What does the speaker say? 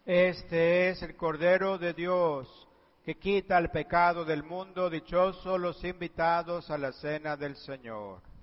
Este es el Cordero de Dios, que quita el pecado del mundo. Dichosos los invitados a la cena del Señor.